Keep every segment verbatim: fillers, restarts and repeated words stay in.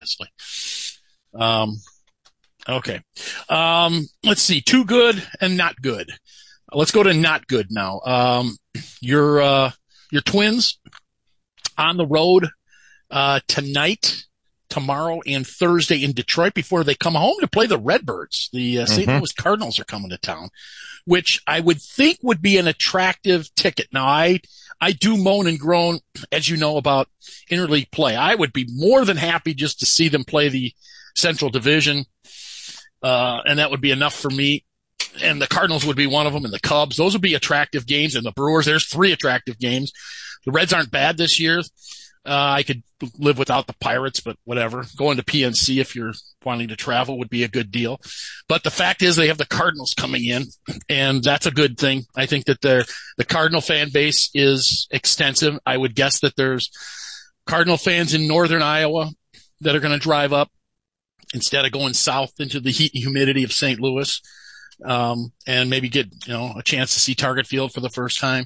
honestly. Um, okay. Um, let's see. Too good and not good. Let's go to not good now. Um, your, uh, your Twins on the road, uh, tonight, tomorrow, and Thursday in Detroit before they come home to play the Redbirds. The uh, Saint Mhm. Louis Cardinals are coming to town, which I would think would be an attractive ticket. Now, I, I do moan and groan, as you know, about interleague play. I would be more than happy just to see them play the Central Division, uh, and that would be enough for me. And the Cardinals would be one of them, and the Cubs. Those would be attractive games. And the Brewers, there's three attractive games. The Reds aren't bad this year. Uh, I could live without the Pirates, but whatever. Going to P N C if you're wanting to travel would be a good deal. But the fact is they have the Cardinals coming in, and that's a good thing. I think that their the Cardinal fan base is extensive. I would guess that there's Cardinal fans in northern Iowa that are going to drive up instead of going south into the heat and humidity of Saint Louis. Um, and maybe get, you know, a chance to see Target Field for the first time.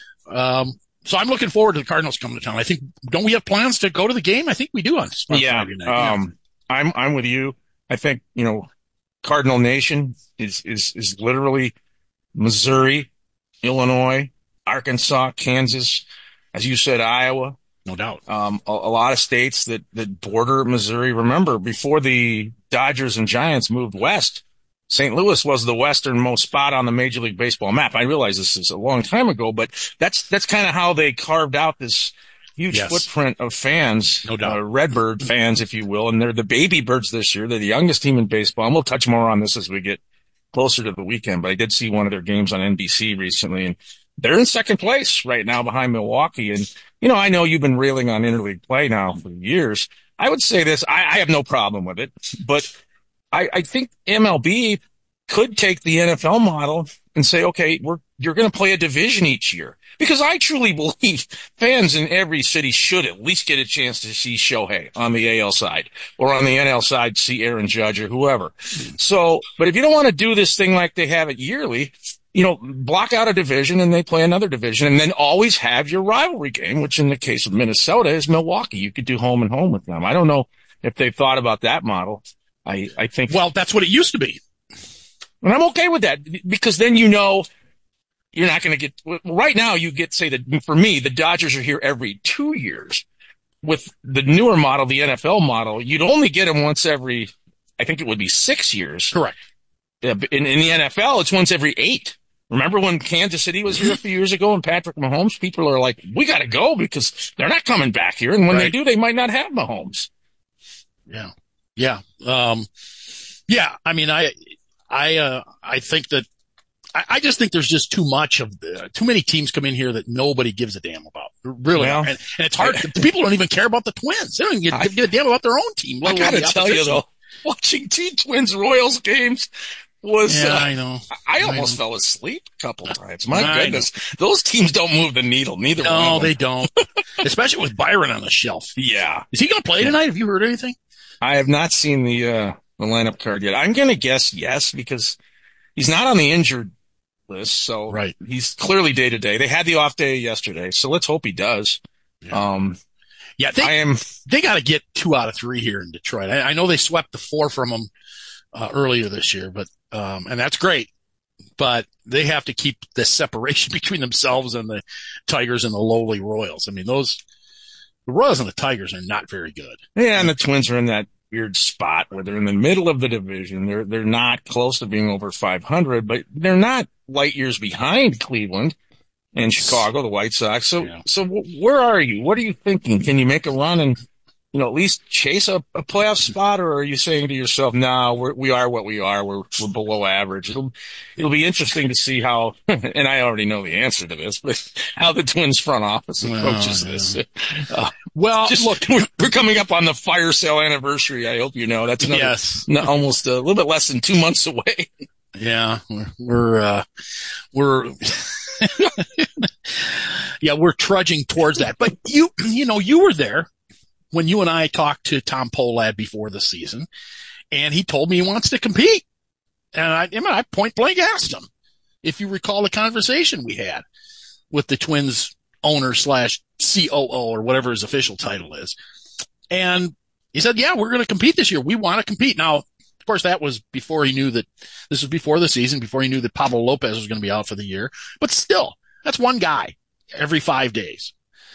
Um, so I'm looking forward to the Cardinals coming to town. I think, don't we have plans to go to the game? I think we do on, on Yeah. Friday night. Um, I'm, I'm with you. I think, you know, Cardinal Nation is, is, is literally Missouri, Illinois, Arkansas, Kansas, as you said, Iowa. No doubt. Um, a, a lot of states that, that border Missouri. Remember, before the Dodgers and Giants moved west, Saint Louis was the westernmost spot on the Major League Baseball map. I realize this is a long time ago, but that's that's kind of how they carved out this huge Yes. footprint of fans, No doubt. uh, Redbird fans, if you will. And they're the baby birds this year. They're the youngest team in baseball. And we'll touch more on this as we get closer to the weekend. But I did see one of their games on N B C recently, and they're in second place right now behind Milwaukee. And, you know, I know you've been railing on interleague play now for years. I would say this. I, I have no problem with it, but I, I think M L B could take the N F L model and say, okay, we're, you're going to play a division each year. Because I truly believe fans in every city should at least get a chance to see Shohei on the A L side, or on the N L side, see Aaron Judge or whoever. So, but if you don't want to do this thing like they have it yearly, you know, block out a division and they play another division, and then always have your rivalry game, which in the case of Minnesota is Milwaukee. You could do home and home with them. I don't know if they've thought about that model. I, I think. Well, that's what it used to be. And I'm okay with that, because then you know you're not going to get, right now you get, say that for me, the Dodgers are here every two years. With the newer model, the N F L model, you'd only get them once every, I think it would be six years. Correct. In, in the N F L, it's once every eight. Remember when Kansas City was here a few years ago and Patrick Mahomes? People are like, we got to go because they're not coming back here. And when Right. they do, they might not have Mahomes. Yeah. Yeah. Um, yeah. I mean, I, I, uh, I think that, I, I just think there's just too much of the, too many teams come in here that nobody gives a damn about. Really. Well, and, and it's hard. The people don't even care about the Twins. They don't even give, I- give a damn about their own team. I let alone got to the tell you, opposition. though, watching T-Twins Royals games was, Yeah, uh, I know. I I almost know. fell asleep a couple times. My I goodness. Those teams don't move the needle. Neither one No, of they them. don't. Especially with Byron on the shelf. Yeah. Is he going to play tonight? Have you heard anything? I have not seen the, uh, the lineup card yet. I'm going to guess yes, because he's not on the injured list. So Right. he's clearly day to day. They had the off day yesterday. So let's hope he does. Yeah. Um, Yeah, they I am, they got to get two out of three here in Detroit. I, I know they swept the four from them uh, earlier this year, but um, and that's great. But they have to keep the separation between themselves and the Tigers and the lowly Royals. I mean, those the Royals and the Tigers are not very good. yeah, and the Twins are in that weird spot where they're in the middle of the division. They're, they're not close to being over five hundred, but they're not light years behind Cleveland and Chicago, the White Sox. So, Yeah. so w- where are you? What are you thinking? Can you make a run and, you know, at least chase a, a playoff spot, or are you saying to yourself, no, we're, we are what we are. We're, we're below average. It'll, it'll be interesting to see how, and I already know the answer to this, but how the Twins front office approaches Well, this. Uh, Well, just look, we're, we're coming up on the fire sale anniversary. I hope you know that's another, yes, no, almost a little bit less than two months away. yeah, we're we're uh, we're yeah, we're trudging towards that. But you, you know, you were there when you and I talked to Tom Pohlad before the season, and he told me he wants to compete. And I, I, mean, I point blank asked him, if you recall the conversation we had with the Twins owner slash C O O or whatever his official title is. And He said, yeah, we're going to compete this year. We want to compete. Now, of course, that was before he knew that this was before the season, before he knew that Pablo Lopez was going to be out for the year. But still, that's one guy every five days.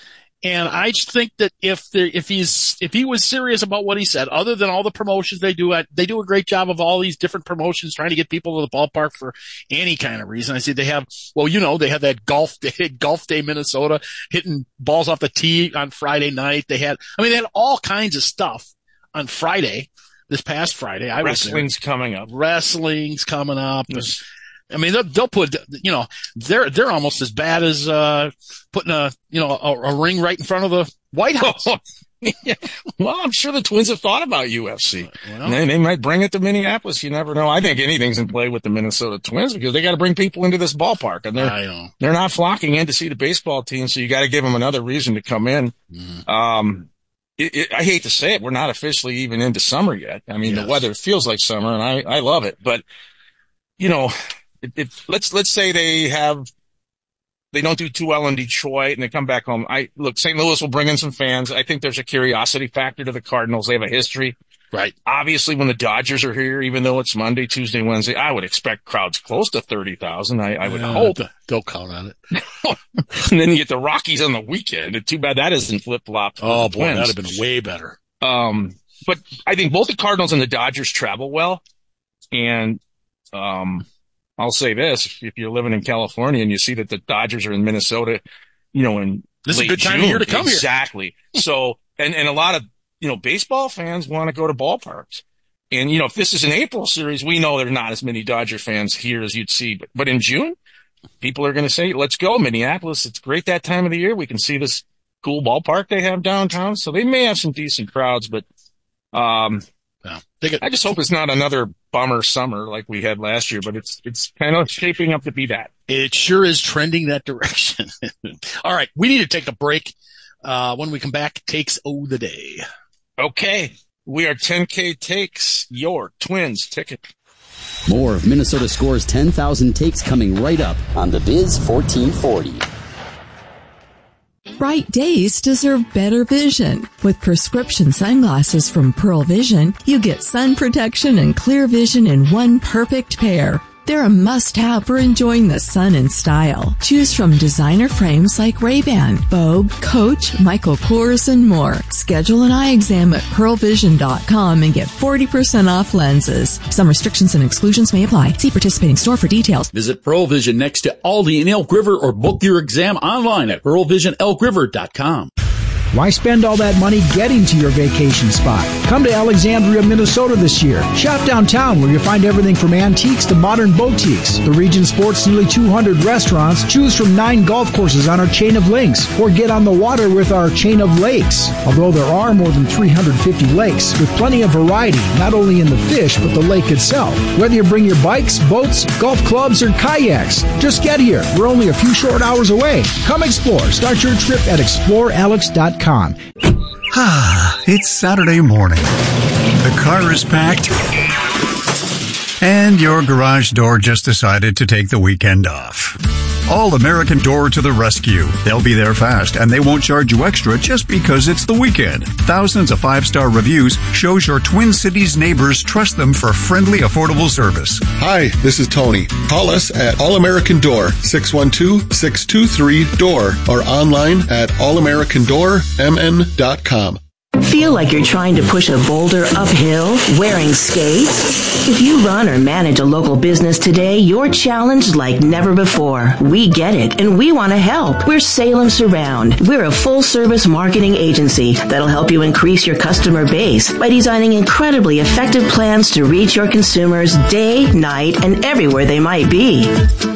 And I just think that if there, if he's, if he was serious about what he said, other than all the promotions they do, they do a great job of all these different promotions trying to get people to the ballpark for any kind of reason. I see they have, well, you know, they had that golf day, golf day, Minnesota, hitting balls off the tee on Friday night. They had, I mean, they had all kinds of stuff on Friday, this past Friday. I Wrestling's coming up. Wrestling's coming up. Yes. I mean, they'll, they'll put, you know, they're, they're almost as bad as, uh, putting a, you know, a, a ring right in front of the White House. Yeah. Well, I'm sure the Twins have thought about U F C. Well, they, they might bring it to Minneapolis. You never know. I think anything's in play with the Minnesota Twins because they got to bring people into this ballpark, and they're, I know. they're not flocking in to see the baseball team. So you got to give them another reason to come in. Mm. Um, it, it, I hate to say it. We're not officially even into summer yet. I mean, yes. The weather feels like summer and I, I love it, but you know, If, if, let's let's say they have they don't do too well in Detroit and they come back home. I look, Saint Louis will bring in some fans. I think there's a curiosity factor to the Cardinals. They have a history. Right. Obviously, when the Dodgers are here, even though it's Monday, Tuesday, Wednesday, I would expect crowds close to thirty thousand. I, I would uh, hope. Don't count on it. And then you get the Rockies on the weekend. Too bad that isn't flip-flopped. Oh, boy, that would have been way better. Um, but I think both the Cardinals and the Dodgers travel well. And um. I'll say this, if you're living in California and you see that the Dodgers are in Minnesota, you know, in this late is a good time June, of year to come exactly. here. So, and, and a lot of, you know, baseball fans want to go to ballparks. And, you know, if this is an April series, we know there are not as many Dodger fans here as you'd see. But, but in June, people are going to say, let's go, Minneapolis. It's great that time of the year. We can see this cool ballpark they have downtown. So they may have some decent crowds, but, um, yeah. I just hope it's not another bummer summer like we had last year, but it's it's kind of shaping up to be that. It sure is trending that direction. All right, we need to take a break. Uh, when we come back, takes of the day. Okay, we are ten K Takes, your Twins ticket. More of Minnesota Scores ten thousand Takes coming right up on the Biz fourteen forty. Bright days deserve better vision. With prescription sunglasses from Pearl Vision, you get sun protection and clear vision in one perfect pair. They're a must-have for enjoying the sun in style. Choose from designer frames like Ray-Ban, Vogue, Coach, Michael Kors, and more. Schedule an eye exam at pearl vision dot com and get forty percent off lenses. Some restrictions and exclusions may apply. See participating store for details. Visit Pearl Vision next to Aldi in Elk River or book your exam online at pearl vision elk river dot com. Why spend all that money getting to your vacation spot? Come to Alexandria, Minnesota this year. Shop downtown where you'll find everything from antiques to modern boutiques. The region sports nearly two hundred restaurants. Choose from nine golf courses on our chain of links or get on the water with our chain of lakes. Although there are more than three hundred fifty lakes with plenty of variety, not only in the fish but the lake itself. Whether you bring your bikes, boats, golf clubs, or kayaks, just get here. We're only a few short hours away. Come explore. Start your trip at explore alex dot com. Ah, it's Saturday morning. The car is packed, and your garage door just decided to take the weekend off. All American Door to the rescue. They'll be there fast, and they won't charge you extra just because it's the weekend. Thousands of five-star reviews shows your Twin Cities neighbors trust them for friendly, affordable service. Hi, this is Tony. Call us at All American Door, six one two, six two three, D O O R, or online at all american door m n dot com. Feel like you're trying to push a boulder uphill wearing skates? If you run or manage a local business today, you're challenged like never before. We get it, and we want to help. We're Salem Surround. We're a full-service marketing agency that'll help you increase your customer base by designing incredibly effective plans to reach your consumers day, night, and everywhere they might be.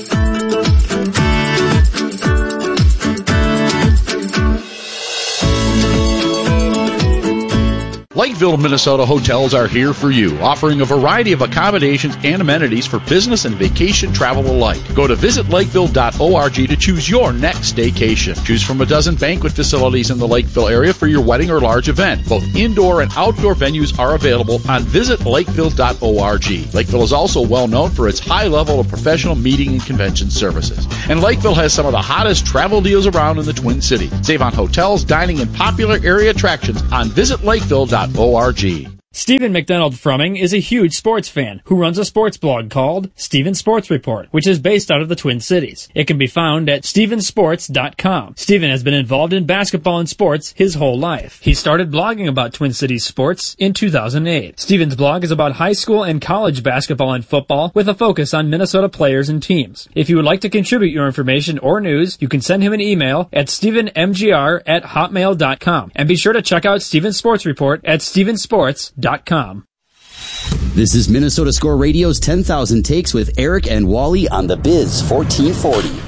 Lakeville, Minnesota hotels are here for you, offering a variety of accommodations and amenities for business and vacation travel alike. Go to visit lakeville dot org to choose your next staycation. Choose from a dozen banquet facilities in the Lakeville area for your wedding or large event. Both indoor and outdoor venues are available on visit lakeville dot org. Lakeville is also well known for its high level of professional meeting and convention services. And Lakeville has some of the hottest travel deals around in the Twin Cities. Save on hotels, dining, and popular area attractions on visit lakeville dot dot org. Stephen McDonald Frumming is a huge sports fan who runs a sports blog called Steven Sports Report, which is based out of the Twin Cities. It can be found at steven sports dot com. Stephen has been involved in basketball and sports his whole life. He started blogging about Twin Cities sports in two thousand eight. Stephen's blog is about high school and college basketball and football with a focus on Minnesota players and teams. If you would like to contribute your information or news, you can send him an email at steven m g r at hotmail dot com. And be sure to check out Steven Sports Report at steven sports dot com. This is Minnesota Score Radio's ten thousand Takes with Eric and Wally on the Biz fourteen forty.